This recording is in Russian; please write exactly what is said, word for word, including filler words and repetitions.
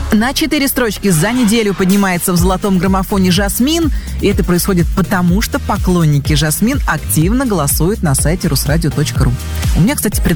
На четыре строчки за неделю поднимается в золотом граммофоне «Жасмин». И это происходит потому, что поклонники «Жасмин» активно голосуют на сайте русрадио точка ру. У меня, кстати,